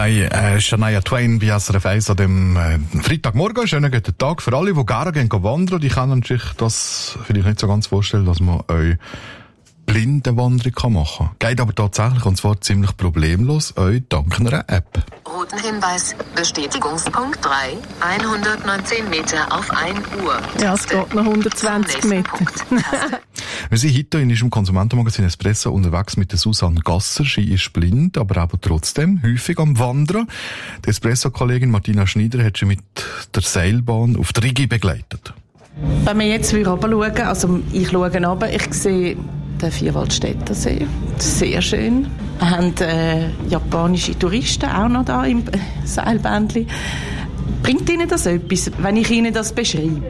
Hi, Shania Twain bei SRF 1 an dem Freitagmorgen. Schönen guten Tag für alle, die gerne wandern. Die können sich das vielleicht nicht so ganz vorstellen, dass man eine Blindenwanderung machen kann. Geht aber tatsächlich, und zwar ziemlich problemlos, euch dank einer App. Routenhinweis, Bestätigungspunkt 3, 119 Meter auf 1 Uhr. Ja, es geht noch 120 Meter. Wir sind heute in unserem Konsumentenmagazin Espresso unterwegs mit der Susanne Gasser. Sie ist blind, aber auch trotzdem häufig am Wandern. Die Espresso-Kollegin Martina Schneider hat sie mit der Seilbahn auf die Rigi begleitet. Wenn wir jetzt runterschauen, also ich schaue runter, ich sehe den Vierwaldstätter See. Sehr schön. Wir haben japanische Touristen auch noch da im Seilbändli. Bringt Ihnen das etwas, wenn ich Ihnen das beschreibe?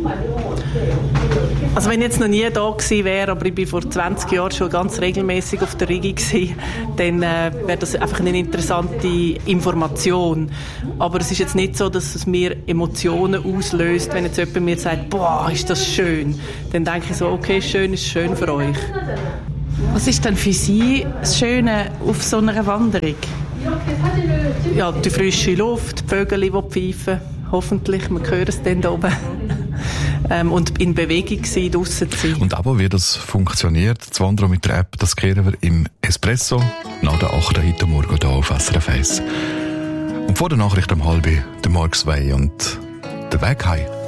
Also wenn ich jetzt noch nie da gewesen wäre, aber ich bin vor 20 Jahren schon ganz regelmäßig auf der Rigi gewesen, dann wäre das einfach eine interessante Information. Aber es ist jetzt nicht so, dass es mir Emotionen auslöst, wenn jetzt jemand mir sagt, boah, ist das schön. Dann denke ich so, okay, schön ist schön für euch. Was ist denn für Sie das Schöne auf so einer Wanderung? Ja, die frische Luft, die Vögel, die pfeifen. Hoffentlich, wir hören es dann da oben. Und in Bewegung sein, draussen sein. Und aber wie das funktioniert, das Wandern mit der App, das kehren wir im Espresso nach der 8. heute Morgen hier auf SRF 1. Und vor der Nachricht um 6:30 der Mark Sway und der Weg heim.